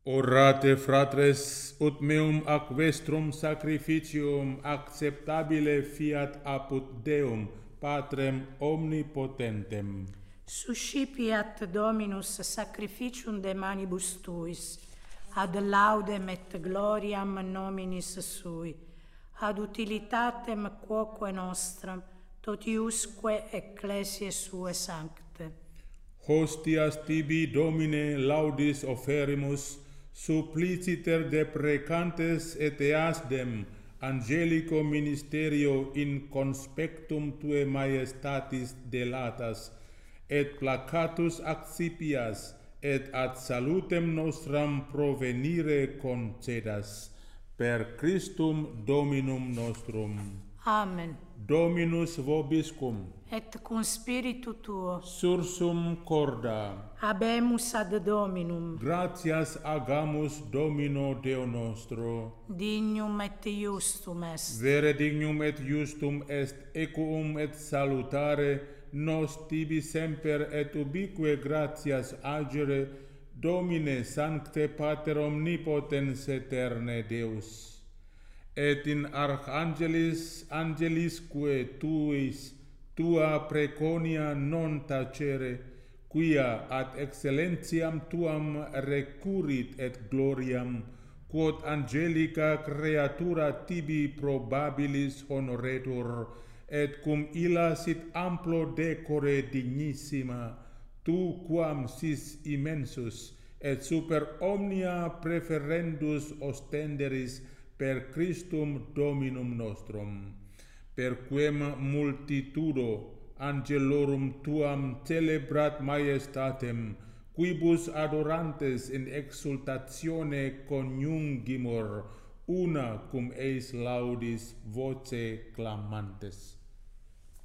Orate fratres, ut meum ac vestrum sacrificium acceptabile fiat apud Deum, Patrem omnipotentem. Suscipiat Dominus sacrificium de manibus tuis, ad laudem et gloriam nominis sui, ad utilitatem quoque nostram, totiusque ecclesiae sue sancte. Hostias tibi, Domine, laudis oferimus, suppliciter deprecantes et easdem, angelico ministerio in conspectum Tuae Majestatis delatas, et placatus accipias, et ad salutem nostram provenire concedas, per Christum Dominum nostrum. Amen. Dominus vobiscum. Et cum spiritu tuo. Sursum corda. Habemus ad Dominum. Gratias agamus Domino Deo nostro. Dignum et justum est. Vere dignum et justum est, equum et salutare, nos tibi semper et ubique gratias agere, Domine Sancte Pater Omnipotens Eterne Deus. Et in archangelis angelisque tuis, tua preconia non tacere, quia ad excellentiam tuam recurrit et gloriam, quod angelica creatura tibi probabilis honoretur, et cum illa sit amplo decore dignissima, tu quam sis immensus, et super omnia preferendus ostenderis per Christum Dominum nostrum, per quem multitudo angelorum tuam celebrat majestatem, quibus adorantes in exultatione coniungimur, una cum eis laudis voce clamantes.